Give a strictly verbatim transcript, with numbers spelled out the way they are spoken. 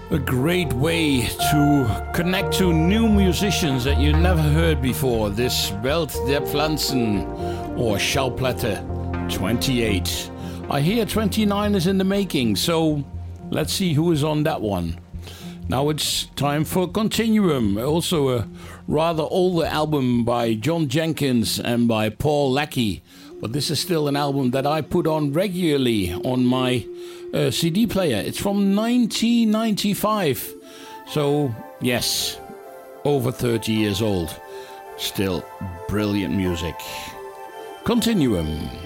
A great way to connect to new musicians that you never heard before. This Welt der Pflanzen or Schallplatte twenty-eight. I hear twenty-nine is in the making, so let's see who is on that one. Now it's time for Continuum, also a rather older album by John Jenkins and by Paul Lackey. But this is still an album that I put on regularly on my uh, C D player. It's from nineteen ninety-five. So, yes, over thirty years old. Still brilliant music. Continuum.